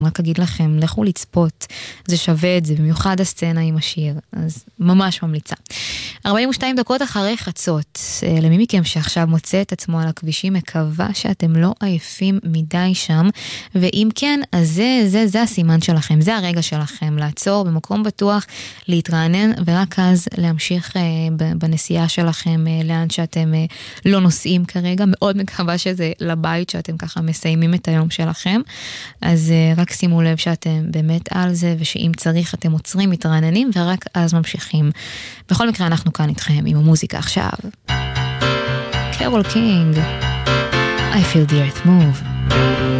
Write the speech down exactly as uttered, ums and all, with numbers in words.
רק אגיד לכם, לכו לצפות, זה שווה את זה, במיוחד הסצנה עם השיר, אז ממש ממליצה. ארבעים ושתיים דקות אחרי חצות, למי מכם שעכשיו מוצא את עצמו על הכבישים, מקווה שאתם לא עייפים מדי שם, ואם כן, אז זה, זה, זה הסימן שלכם, זה הרגע שלכם, לעצור במקום בטוח, להתרענן, ורק אז להמשיך בנסיעה שלכם, לאן שאתם לא נוסעים כרגע, מאוד מקווה שזה לבית שאתם ככה מסיימים את היום שלכם, אז רק שימו לב שאתם באמת על זה, ושאם צריך אתם עוצרים, מתרעננים, ורק אז ממשיכים. בכל מקרה אנחנו כאן איתכם עם המוזיקה עכשיו. קרול קינג, I feel the earth move.